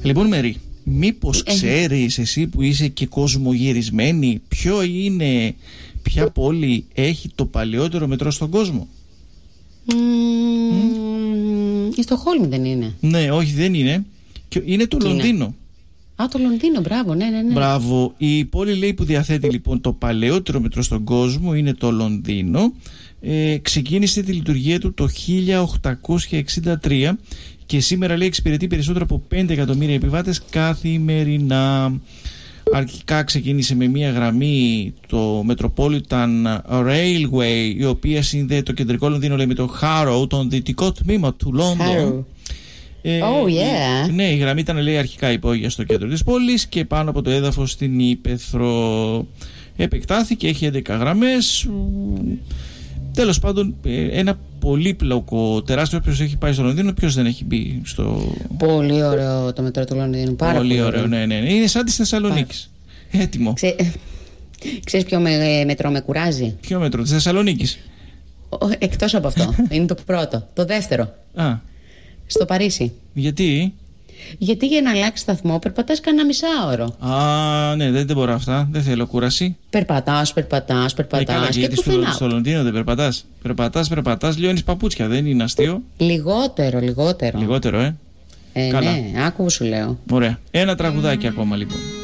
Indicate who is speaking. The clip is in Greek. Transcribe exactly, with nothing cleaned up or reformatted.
Speaker 1: Λοιπόν, Μέρη, μήπως ξέρεις εσύ που είσαι και κοσμογυρισμένη, ποιο είναι, ποια πόλη έχει το παλαιότερο μετρό στον κόσμο?
Speaker 2: Mm, mm? Η Στοκχόλμη δεν είναι?
Speaker 1: Ναι, όχι, δεν είναι. Είναι το Λονδίνο.
Speaker 2: Είναι? Α, το Λονδίνο, μπράβο, ναι, ναι, ναι.
Speaker 1: Μπράβο. Η πόλη, λέει, που διαθέτει λοιπόν το παλαιότερο μετρό στον κόσμο είναι το Λονδίνο. Ε, ξεκίνησε τη λειτουργία του το χίλια οκτακόσια εξήντα τρία και σήμερα, λέει, εξυπηρετεί περισσότερο από πέντε εκατομμύρια επιβάτες καθημερινά. Αρχικά ξεκίνησε με μια γραμμή, το Metropolitan Railway, η οποία συνδέει το κεντρικό Λονδίνο, λέει, με το Harrow, τον δυτικό τμήμα του Λόνδον. Ε,
Speaker 2: oh, yeah.
Speaker 1: Ναι, η γραμμή ήταν, λέει, αρχικά υπόγεια στο κέντρο της πόλης και πάνω από το έδαφος στην ύπαιθρο. Επεκτάθηκε, έχει έντεκα γραμμές. Τέλος πάντων, ένα πολύπλοκο, τεράστιο. Όποιος έχει πάει στο Λονδίνο, ποιος δεν έχει μπει στο...
Speaker 2: Πολύ ωραίο το μετρό του Λονδίνου. Πάρα πολύ,
Speaker 1: πολύ ωραίο, ωραίο. Ναι, ναι, ναι. Είναι σαν της Θεσσαλονίκης. Πάρα. Έτοιμο. Ξέ...
Speaker 2: Ξέρεις ποιο με, μετρό με κουράζει?
Speaker 1: Ποιο μετρό, της Θεσσαλονίκης?
Speaker 2: Εκτός από αυτό. Είναι το πρώτο. Το δεύτερο.
Speaker 1: Α.
Speaker 2: Στο Παρίσι.
Speaker 1: Γιατί?
Speaker 2: Γιατί για να αλλάξει σταθμό περπατάς κανένα μισάωρο.
Speaker 1: Α, ναι, δεν, δεν μπορώ αυτά. Δεν θέλω κούραση.
Speaker 2: Περπατάς, περπατάς, περπατάς.
Speaker 1: Ε, γιατί στο, στο Λονδίνο δεν περπατάς? Περπατάς, περπατάς, λιώνεις παπούτσια. Δεν είναι αστείο?
Speaker 2: Λιγότερο, λιγότερο.
Speaker 1: Λιγότερο, ε.
Speaker 2: Ε,
Speaker 1: Καλά.
Speaker 2: Ναι, άκου που σου λέω.
Speaker 1: Ωραία. Ένα τραγουδάκι ακόμα, λοιπόν.